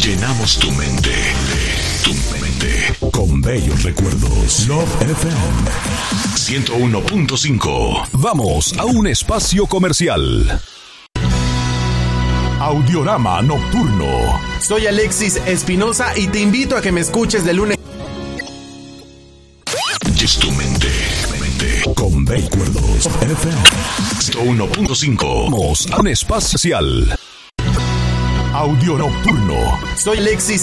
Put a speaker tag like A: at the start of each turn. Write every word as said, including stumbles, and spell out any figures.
A: Llenamos tu mente, tu mente, con bellos recuerdos. Love F M ciento uno punto cinco. Vamos a un espacio comercial. Audiorama Nocturno.
B: Soy Alexis Espinosa y te invito a que me escuches de lunes.
A: Es tu mente, mente, con bellos recuerdos. F M ciento uno punto cinco. Vamos a un espacio. Audio Nocturno.
B: Soy Alexis